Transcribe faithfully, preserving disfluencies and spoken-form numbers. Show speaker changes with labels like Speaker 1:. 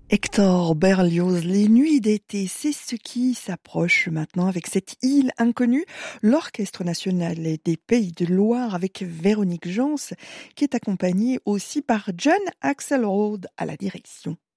Speaker 1: Hector Berlioz, les nuits d'été, c'est ce qui s'approche maintenant avec cette île inconnue, l'Orchestre national des Pays de Loire avec Véronique Jans, qui est accompagnée aussi par John Axelrod à la direction.